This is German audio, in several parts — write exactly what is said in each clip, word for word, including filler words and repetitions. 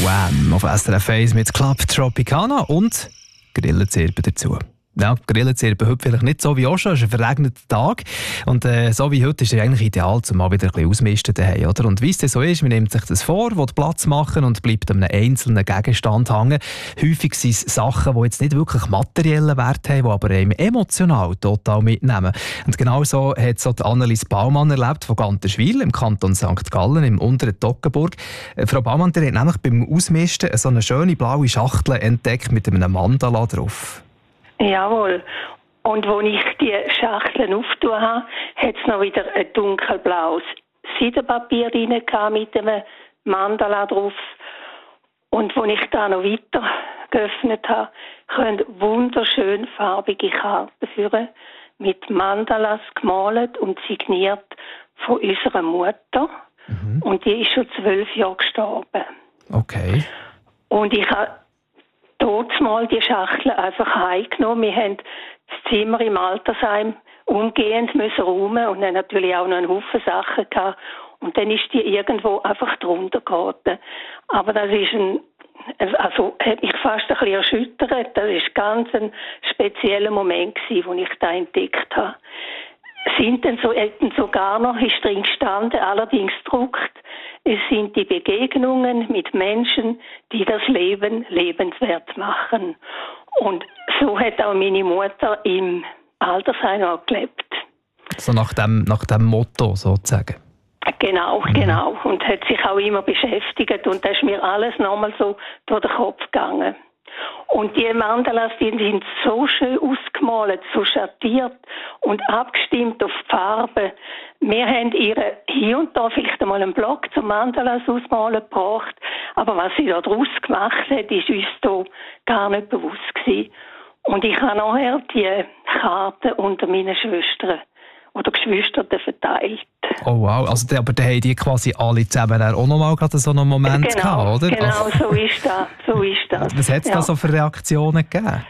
Wham! Auf S R F eins mit Club Tropicana und Grillenzirpen dazu. Ja, Grillenzirpen heute vielleicht nicht so wie auch schon, es ist ein verregneter Tag. Und äh, so wie heute ist es eigentlich ideal, um mal wieder ein bisschen ausmisten daheim, oder? Und wie es so ist, man nimmt sich das vor, will Platz machen und bleibt an einem einzelnen Gegenstand hängen. Häufig sind es Sachen, die jetzt nicht wirklich materiellen Wert haben, die aber einem emotional total mitnehmen. Und genau so hat es auch Annelies Baumann erlebt von Ganterschwil im Kanton Sankt Gallen im unteren Toggenburg. Äh, Frau Baumann, die hat nämlich beim Ausmisten so eine schöne blaue Schachtel entdeckt mit einem Mandala drauf. Jawohl. Und als ich die Schachteln aufgetan habe, hat es noch wieder ein dunkelblaues Seidenpapier drin mit einem Mandala drauf. Und als ich da noch weiter geöffnet habe, können wunderschön farbige Karten führen, mit Mandalas gemalt und signiert von unserer Mutter. Mhm. Und die ist schon zwölf Jahre gestorben. Okay. Und ich habe dort mal die Schachtel einfach heimgenommen. Wir haben das Zimmer im Altersheim umgehend müssen räumen und dann natürlich auch noch einen Haufen Sachen gehabt. Und dann ist die irgendwo einfach drunter geraten. Aber das ist ein, also hat mich fast ein bisschen erschüttert. Das ist ganz ein spezieller Moment gewesen, wo ich da entdeckt habe. Sind denn so, hätten sogar noch, ist drin gestanden, allerdings gedruckt, es sind die Begegnungen mit Menschen, die das Leben lebenswert machen. Und so hat auch meine Mutter im Altersheim auch gelebt. So nach dem, nach dem Motto sozusagen. Genau, mhm. genau. Und hat sich auch immer beschäftigt. Und da ist mir alles nochmal so durch den Kopf gegangen. Und die Mandalas, die sind so schön ausgemalt, so schattiert und abgestimmt auf die Farbe. Wir haben ihr hier und da vielleicht einmal einen Block zum Mandalas ausmalen gebracht, aber was sie da draus gemacht hat, ist uns da gar nicht bewusst gewesen. Und ich habe nachher die Karten unter meinen Schwestern oder Geschwistern verteilt. Oh wow, also die, aber dann haben die quasi alle zusammen auch noch mal gerade so einen Moment genau, gehabt, oder? Genau, Ach. so ist das, so ist das. Was hat es ja. da so für Reaktionen gegeben?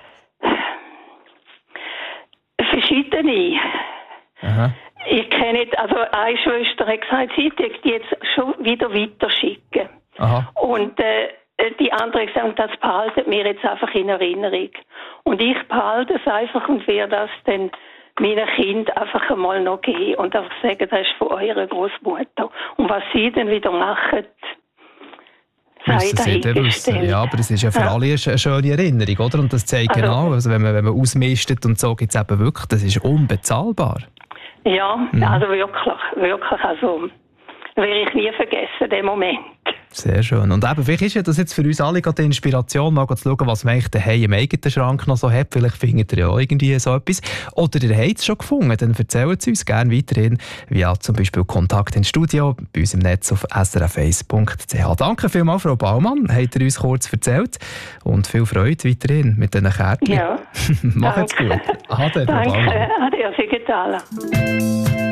Verschiedene. Aha. Ich kenne nicht, also eine Schwester hat gesagt, sie möchte die jetzt schon wieder weiterschicken. Aha. Und äh, die andere hat gesagt, das behalten wir jetzt einfach in Erinnerung. Und ich behalte es einfach und werde das dann meinen Kindern einfach einmal noch geben und einfach sagen, das ist von eurer Großmutter. Und was sie dann wieder machen, sei dahingestellt. Ja, aber es ist ja für ja. alle eine schöne Erinnerung, oder? Und das zeigt also, genau, also wenn man, wenn man ausmistet und so, gibt es eben wirklich, das ist unbezahlbar. Ja, mhm. also wirklich, wirklich, also werde ich nie vergessen, den Moment. Sehr schön. Und eben, vielleicht ist ja das jetzt für uns alle gerade die Inspiration, mal zu schauen, was man eigentlich daheim im eigenen Schrank noch so hat. Vielleicht findet ihr ja auch irgendwie so etwas. Oder ihr habt es schon gefunden, dann erzählt es uns gerne weiterhin via zum Beispiel Kontakt ins Studio, bei uns im Netz auf s r f eins punkt c h. Danke vielmals, Frau Baumann, habt ihr uns kurz erzählt. Und viel Freude weiterhin mit diesen Kärtchen. Ja. Macht's gut. Ade, Danke, Ade, Sigitala.